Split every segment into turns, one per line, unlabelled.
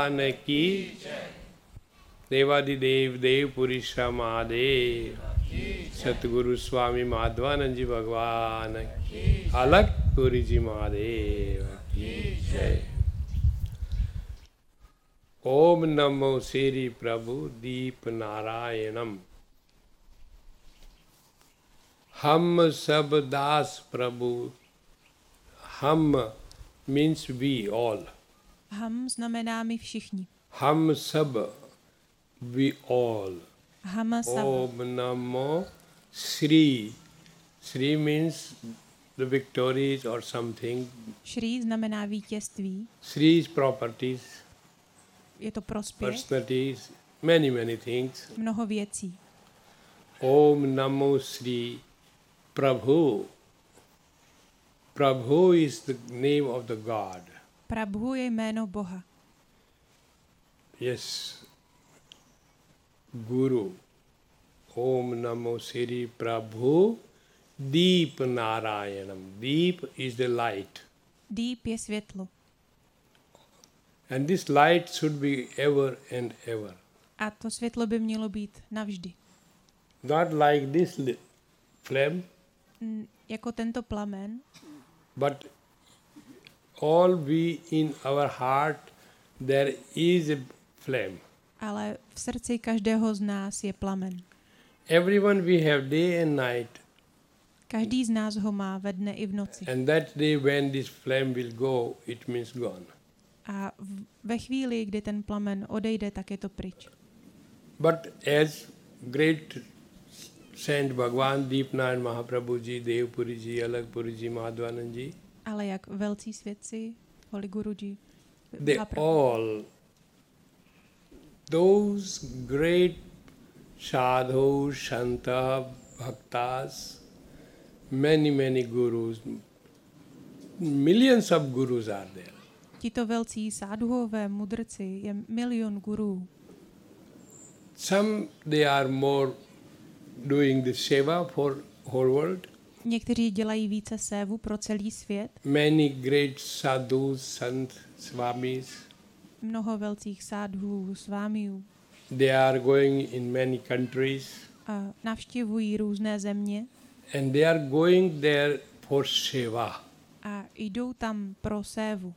भगवान की, देवादिदेव देवपुरी श्रमादेव, सतगुरु स्वामी माधवानंद जी भगवान की, अलगपुरी जी महादेव की जय। ओम नमो श्री प्रभु दीप नारायणम। हम सब दास प्रभु, हम means we all.
Ham znamená my všichni.
हम सब, we all.
Hama sab.
Om Namo Shri. Shri means the victories or something.
Shri znamená vítězství.
Shri is properties,
Je to prospěch.
personalities, many things.
Mnoho věcí.
Om Namo Shri Prabhu. Prabhu is the name of the God.
Prabhu je jméno Boha.
Yes. Guru. Om Namo Shri Prabhu Deep Narayanam. Deep is the light.
Deep je světlo.
And this light should be ever and ever.
A to světlo by mělo být navždy.
Not like this flame,
Jako tento plamen,
but all we in our heart there is a flame.
ale v srdci každého z nás je plamen.
Everyone we have day and night.
Každý z nás ho má ve dne i v noci.
And that day when this flame will go, it means gone.
A ve chvíli, kdy ten plamen odejde, tak je to pryč.
But as great Saint Bhagwan Deepnayan Mahaprabhu ji, Devpuri ji, Alagpuri ji, Madhvanand ji,
Ale jak velcí svědci, Holy Guruji,
they all, those great sadhus, shanta, bhaktas, many gurus, millions of gurus are there.
Tito velcí sádhuové, mudrci, je milion gurů.
Some they are more doing the seva for whole world.
Někteří dělají více sévu pro celý svět.
Many great sadhus, sant, swamis,
Mnoho velcích sádhů, svámiů
they are going in many countries
navštěvují různé země
and they are going there for seva.
a jdou tam pro sévu.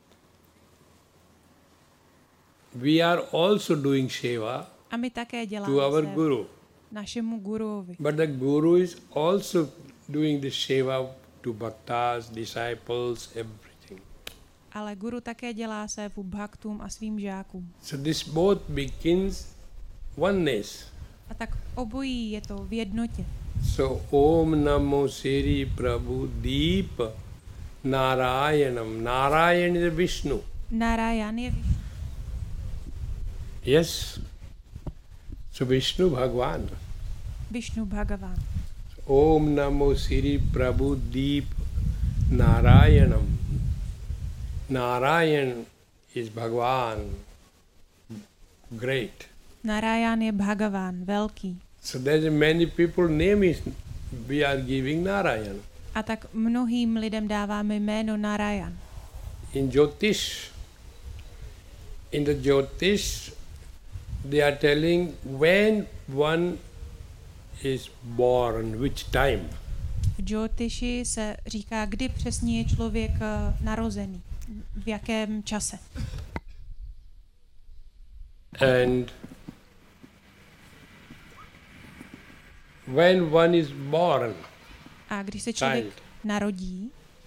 We are also doing seva
A my také děláme
to our
sévu
guru.
našemu guruovi.
But the guru is also doing the seva to bhaktas, disciples, everything.
Ale guru také dělá sévu bhaktům a svým žákům.
So this both begins oneness.
A tak obojí je to v jednotě.
So Om Namo Shri Prabhu Deep Narayanam. Narayan is Vishnu.
Narayan je
Yes. So Vishnu Bhagwan.
Vishnu Bhagavan.
Om Namo Shri Prabhu Deep Narayanam. Narayan is Bhagwan. Great.
Narayan je Bhagavan, velký.
So there's many people name is we are giving Narayan.
A tak mnohým lidem dáváme jméno Narayan.
In the Jyotish, they are telling when one is born, which time.
V Jyotiši se říká, kdy přesně je člověk narozený, v jakém čase.
And when one is born,
A když se člověk
child,
narodí,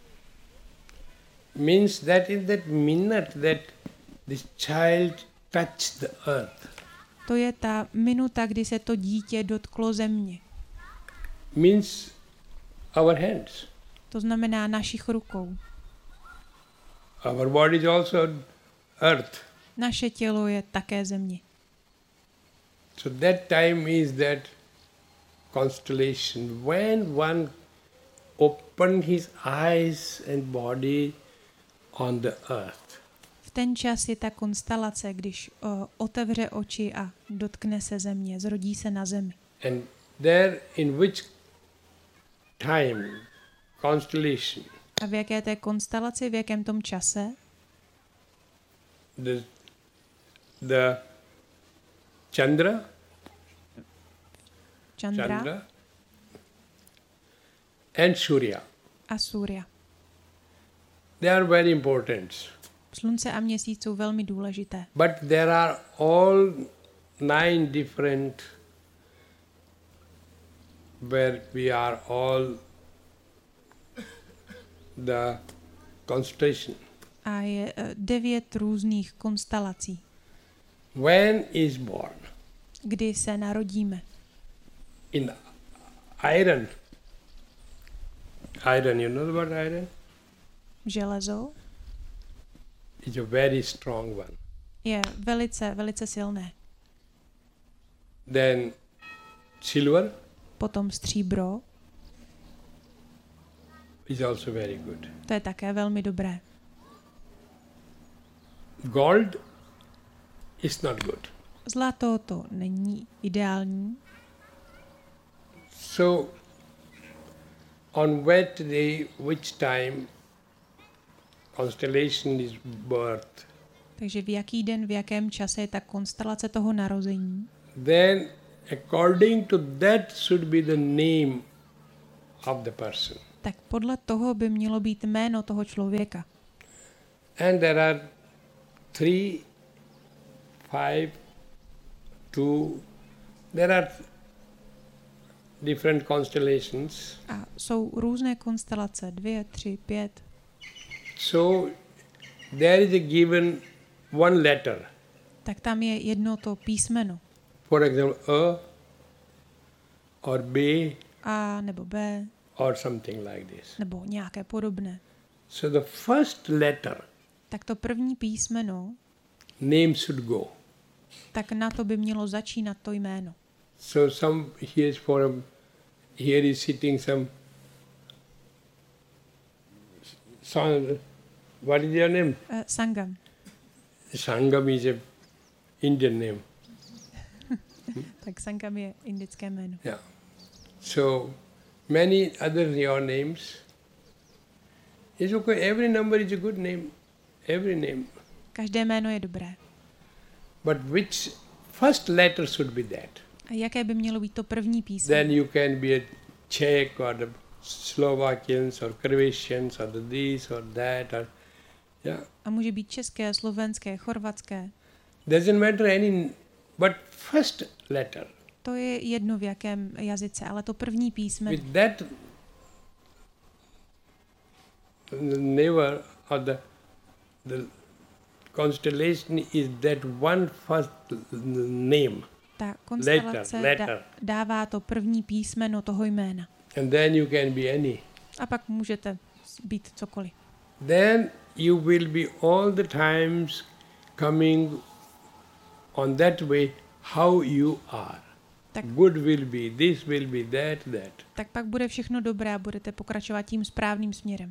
means that in that minute that this child touched the earth,
to je ta minuta, kdy se to dítě dotklo země.
means our hands.
To znamená našich rukou.
Our body is also earth.
Naše tělo je také země.
So that time is that constellation when one opened his eyes and body on the earth.
V ten čas je ta konstelace, když otevře oči a dotkne se země, zrodí se na zemi.
And there in which time, constellation,
A v jaké té konstelaci, v jakém tom čase,
the the Chandra,
Chandra
and Surya.
a Surya.
They are very important.
Slunce a měsíc jsou velmi důležité.
But there are all 9 different where we are all the constellation.
A je 9 různých konstelací,
When is born?
kdy se narodíme.
In iron. Iron, you know about iron?
Železo
It's a very strong one.
je velice, velice silné.
Then silver
Potom stříbro,
is also very good.
to je také velmi dobré.
Gold is not good.
Zlato to není ideální,
So, on what day, which time constellation is birth,
takže v jaký den, v jakém čase je ta konstelace toho narození,
then according to that should be the name of the person.
tak podle toho by mělo být jméno toho člověka.
And there are 3, 5, 2, there are different constellations.
A jsou různé konstelace, 2, 3, 5.
So there is a given one letter.
Tak tam je jedno to písmeno.
For example, A or B
A nebo B,
or something like this.
nebo nějaké podobné.
So the first letter
Tak to první písmeno,
name should go.
tak na to by mělo začínat to jméno.
So here is sitting some what is your name?
Sangam.
Sangam is a Indian name.
Tak Sangam je indické jméno.
Yeah. So many other your names. It's okay. Every number is a good name. Every name.
Každé jméno je dobré.
But which first letter should be that?
A jaké by mělo být to první písmeno?
Then you can be a Czech or the Slovakians or Croatians or the this or that or yeah.
A může být české, slovenské, chorvatské.
Doesn't matter any, but first letter.
To je jedno v jakém jazyce, ale to první písmeno.
With that never or the constellation is that one first name.
Ta konstelace
letter.
dává to první písmeno toho jména.
And then you can be any.
A pak můžete být cokoliv.
Then you will be all the times coming on that way how you are.
Tak,
Good will be, this will be, that.
tak pak bude všechno dobré a budete pokračovat tím správným směrem.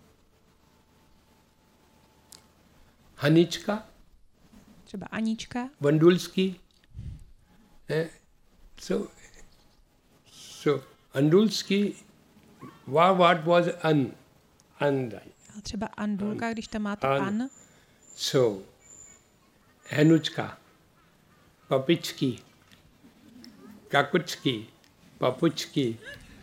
Hanička,
Třeba Anička,
Vandulski. So Andulski, what was an?
ale třeba Andulka, když tam má to
An.
An,
So, Hanučka, Papičky, Kakučky, Papučky.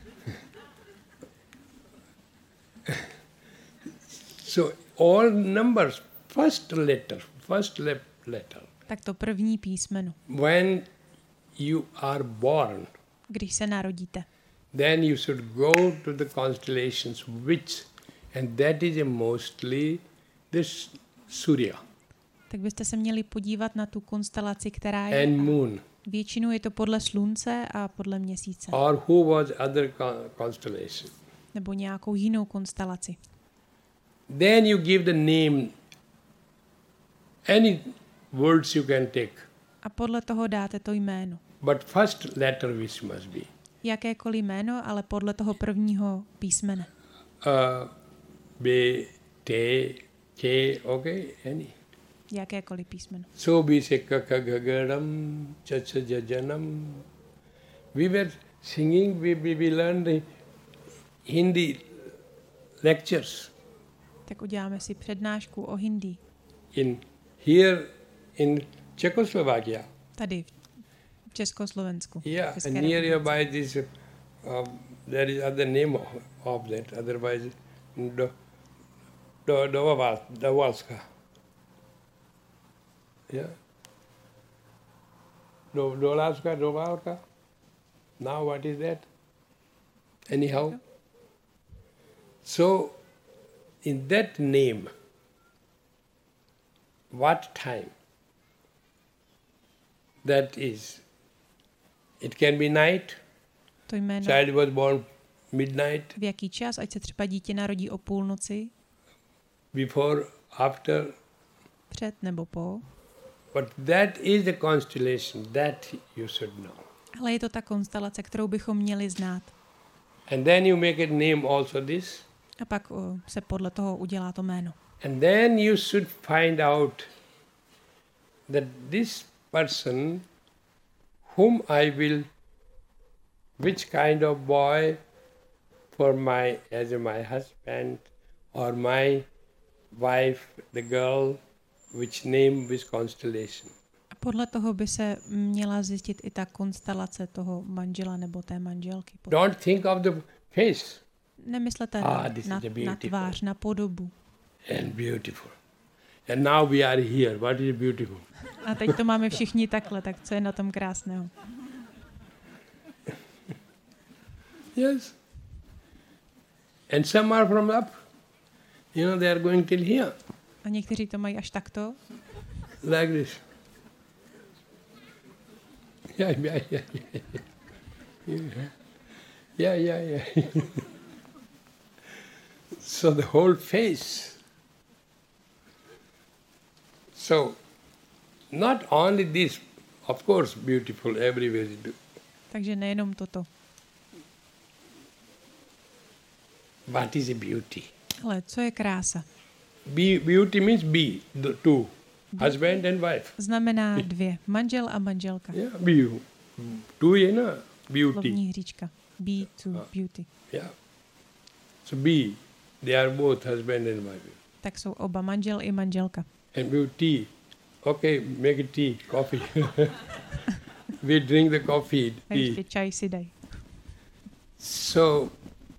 So, all numbers, first letter.
tak to první písmeno.
When you are born,
Když se narodíte,
then you should go to the constellations and that is mostly this Surya
tak byste se měli podívat na tu konstelaci, která je.
and moon.
Většinou je to podle slunce a podle měsíce.
Or who was other constellation.
Nebo nějakou jinou konstelaci.
Then you give the name, any words you can take,
A podle toho dáte to jméno.
but first letter which must be.
Jakékoliv jméno, ale podle toho prvního písmene.
B, T, K, okay, any.
Jakékoliv písmeno.
So be se kakagagadam, chachajajanam. We were singing, we learned Hindi lectures.
Tak uděláme si přednášku o Hindi.
Here in Czechoslovakia.
Tady v Československu.
Yeah,
České
and near
republice.
by this, there is other name of that. Otherwise, Dovalska. Yeah. Dovalka. Now what is that? Anyhow. So, in that name, what time that is? It can be night.
To jméno,
Child was born midnight,
v jaký čas, ať se třeba dítě narodí o půlnoci,
before, after.
před nebo po.
But that is the constellation that you should know.
Ale je to ta konstelace, kterou bychom měli znát.
And then you make a name also this.
A pak se podle toho udělá to jméno.
And then you should find out that this person whom I will, which kind of boy for as my husband or my wife, the girl, which name, which constellation.
A podle toho by se měla zjistit i ta konstelace toho manžela nebo té manželky.
Don't think of the face.
Nemyslete na tvář, na podobu.
And beautiful. And now we are here. What is beautiful?
A teď to máme všichni takhle, tak co je na tom krásného?
Yes. And some are from up. They are going till here.
A někteří to mají až takto.
Like this. Yeah. Yeah. So the whole face. So, not only this, of course, beautiful everywhere.
Takže nejenom toto.
What is a beauty?
Ale co je krása?
Beauty means the two, husband and wife.
Znamená dvě, manžel a manželka.
Yeah, two, beauty.
Slovní hříčka. Be to beauty.
Yeah. So they are both husband and wife.
Tak jsou oba manžel i manželka.
And beauty. Okay, make it tea, coffee. We drink the coffee,
A ještě
tea.
čaj si dej.
So,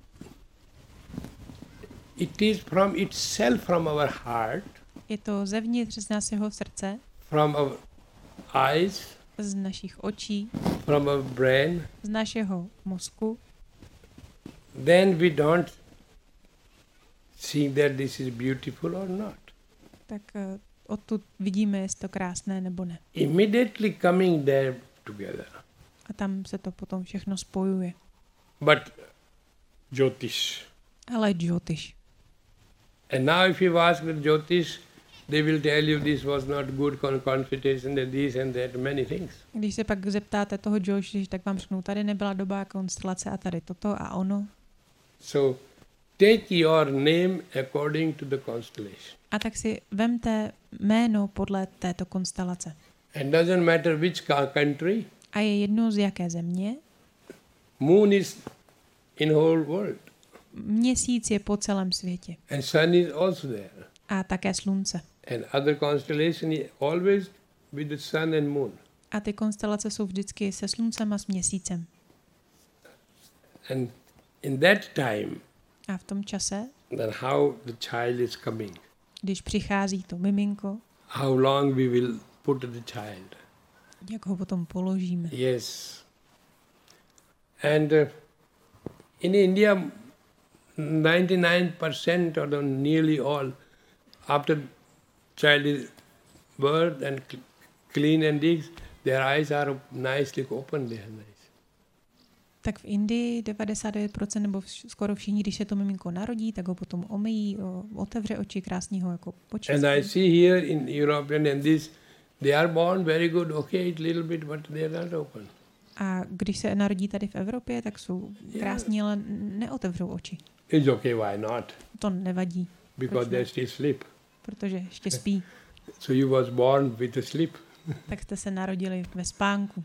it is from itself, from our heart,
Je to zevnitř z našeho srdce,
from our eyes,
z našich očí,
from our brain.
z našeho mozku.
Then we don't see that this is beautiful or not.
Tak odtud vidíme, jestli to krásné nebo ne.
Immediately coming there together.
A tam se to potom všechno spojuje.
But Jyotish.
Ale Jyotish.
And now if you ask the Jyotish, they will tell you this was not good consultation, that this and that, many things.
Když se pak zeptáte toho Jyotish, tak vám řeknou, tady nebyla dobrá konstelace a tady toto a ono.
So take your name according to the constellation.
A tak si vemte jméno podle této konstelace.
And doesn't matter which country,
A je jedno z jaké země.
moon is in whole world.
Měsíc je po celém světě.
And sun is also there.
A také slunce.
And other constellation is always with the sun and moon.
A ty konstelace jsou vždycky se sluncem a s měsícem.
And in that time,
A v tom čase,
then how the child is coming,
když přichází to miminko,
how long we will put the child.
jak ho potom položíme.
Yes. And in India, 99% or nearly all, after child is birth and clean and this, their eyes are nicely open. They are nice.
Tak v Indii 99% nebo skoro všichni, když se to miminko narodí, tak ho potom omyjí, otevře oči, krásně ho jako počistí.
And I see here in Europe and this, they are born very good, okay, a little bit, but they are not open.
A když se narodí tady v Evropě, tak jsou krásní, ale neotevřou oči.
It's okay, why not?
To nevadí,
Because they still sleep.
protože ještě spí.
So you was born with a sleep.
Tak jste se narodili ve spánku.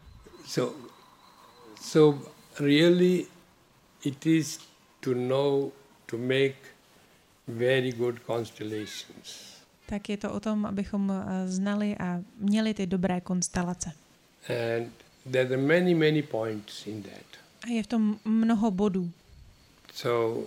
So really it is to know, to make very good constellations.
Tak je to o tom, abychom znali a měli ty dobré konstelace.
And there are many, many points in that.
A je v tom mnoho bodů.
So,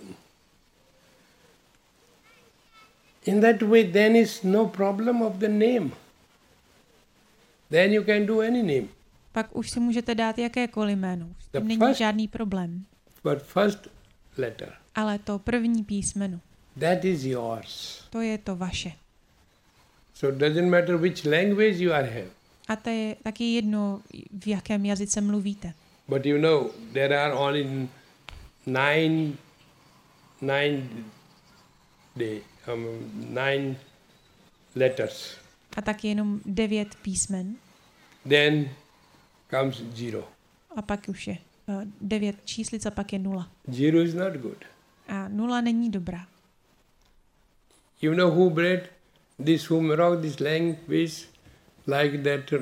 in that way, then is no problem of the name. Then you can do any name.
Pak už si můžete dát jakékoliv jméno. S tím
The
není žádný problém.
But first letter,
Ale to první písmeno,
that is yours.
to je to vaše.
So it doesn't matter which language you are have.
A to je taky jedno, v jakém jazyce mluvíte.
But you know, there are only nine letters.
A tak jenom 9 písmen.
Then comes zero.
A pak už je 9 číslic a pak je 0.
Zero is not good.
A 0 není dobrá.
You know who wrote this language like that?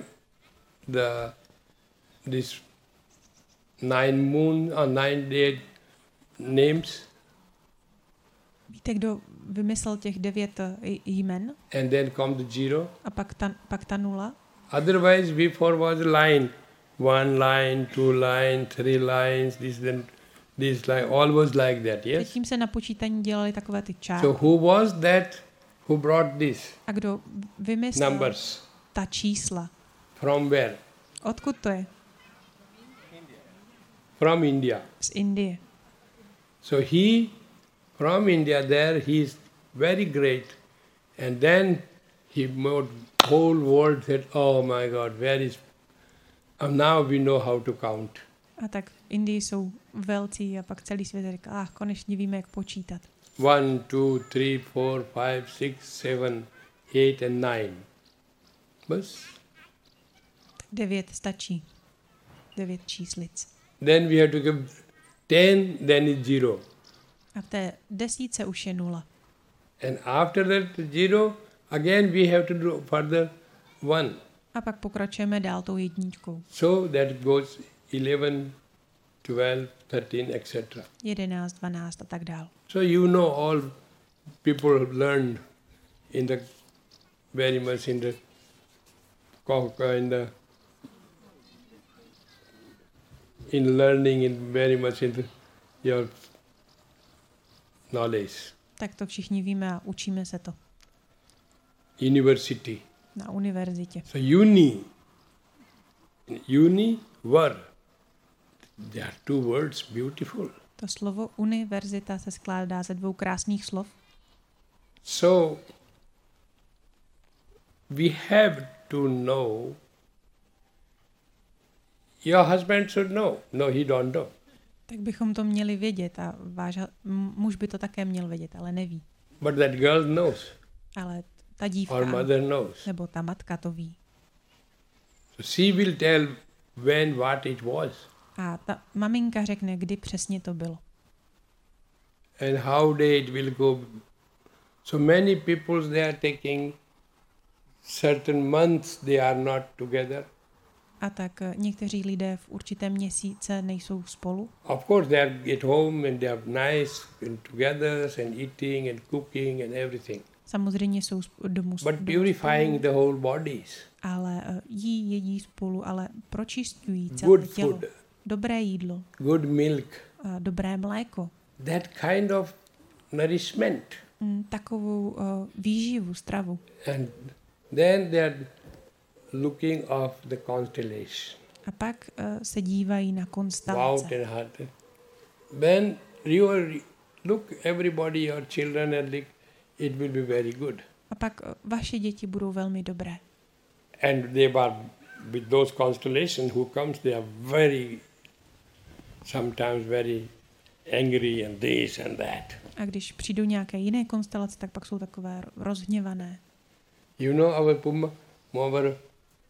This 9 moon or 9 day names.
Víte, kdo vymyslel těch 9 jmen?
And then come the zero.
A pak ta 0?
Otherwise, before was a line. 1 line, 2 line, 3 lines, this line, all was like that, yes?
Předtím se na počítání dělali takové ty čárky.
So who was that who brought this?
A kdo vymyslel
Numbers.
ta čísla?
From where?
Odkud to je?
From India.
Z Indie.
So from India there, he is very great. And then he made whole world said, oh my God, where is... And now we know how to count.
A tak v Indii jsou velcí a pak celý svět říká, konečně víme, jak počítat.
1, 2, 3, 4, 5, 6, 7, 8 and 9. Bas.
9 stačí. 9 číslic.
Then we have to give 10, then it's 0.
A v té 10 už je 0.
And after that 0, again we have to do further 1.
A pak pokračujeme dál tou jedničkou.
So that goes 11, 12, 13, etc.
11, 12 a tak dál.
So you know all people learned very much in the learning in very much in your knowledge.
Tak to všichni víme a učíme se to.
University.
Na univerzitě.
So were. There are 2 words, beautiful.
To slovo univerzita se skládá ze 2 krásných slov.
So we have to know. Your husband should know. No, he don't know.
Tak bychom to měli vědět a muž by to také měl vědět, ale neví.
But that girl knows.
Ale ta dívka
or mother knows.
Nebo ta matka to ví.
So she will tell when what it was.
A ta maminka řekne, kdy přesně to bylo.
And how it will go. So many people, they are taking certain months, they are not together.
A tak někteří lidé v určitém měsíce nejsou spolu.
Of course they are at home and they are nice and together and eating and cooking and everything.
Samozřejmě jsou domů
But purifying the whole bodies.
Ale jedí spolu, ale pročišťují celé tělo.
Good food.
Dobré jídlo.
Good milk.
Dobré mléko.
That kind of nourishment.
Takovou výživu, stravu.
And then they are looking of the constellation.
A pak se dívají na konstelace.
When you look everybody, your children, and it will be very good.
A pak vaše děti budou velmi dobré.
And they are with those constellations who comes, they are sometimes very angry and this and that.
A když přijdou nějaké jiné konstelace, tak pak jsou takové rozhněvané.
You know our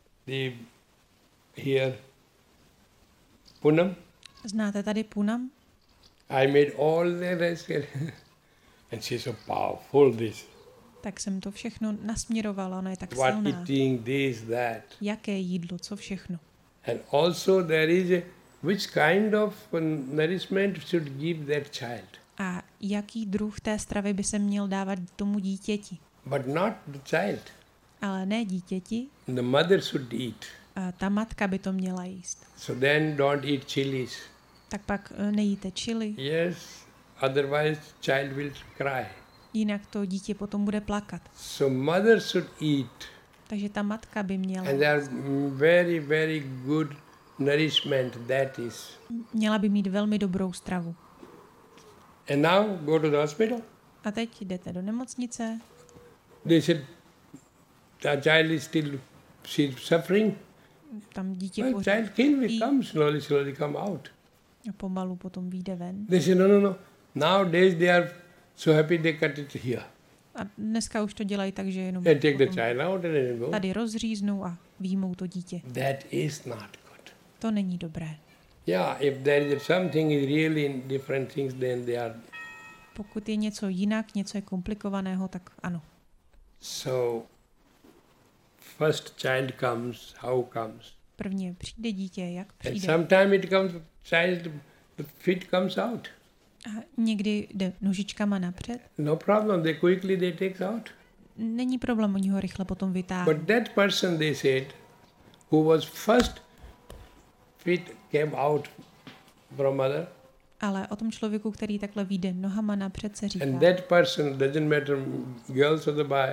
here Punam?
Znáte tady Punam?
I made all the rest and she's so powerful this.
Tak jsem to všechno nasměrovala, ona je tak
what
silná.
Eating, this, that.
Jaké jídlo, co všechno.
And also there is which kind of nourishment should give that child.
A jaký druh té stravy by se měl dávat tomu dítěti?
but not the child.
Ale ne dítěti.
The mother should eat.
A ta matka by to měla jíst.
So then don't eat chilies.
Tak pak nejíte chili.
Yes, otherwise child will cry.
Jinak to dítě potom bude plakat.
So mother should eat.
Takže ta matka by měla.
And there are very, very good nourishment that is.
Měla by mít velmi dobrou stravu.
And now go to the hospital.
A teď jdete do nemocnice.
They said the child is still she's suffering.
Tam dítě
Well,
pořád
child can come slowly come out.
a pomalu potom vyjde ven.
They said no. Nowadays they are so happy they cut it here.
A dneska už to dělají tak, že jenom
They take the child out and then go.
tady rozříznou a výjmou to dítě.
That is not good.
To není dobré.
Yeah, if there is something is really in different things, then they are.
Pokud je něco jinak, něco je komplikovaného, tak ano.
So, first child comes, how comes?
Prvně přijde dítě, jak
And
přijde.
sometimes it comes, child, the feet comes out.
A někdy jde nožičkama napřed.
No problem, they quickly take out.
Není problém, oni ho rychle potom vytáhnou.
But that person, they said, who was first feet came out from mother,
Ale o tom člověku, který takhle vyjde nohama napřed, se říká,
and that person doesn't matter girls or the boy,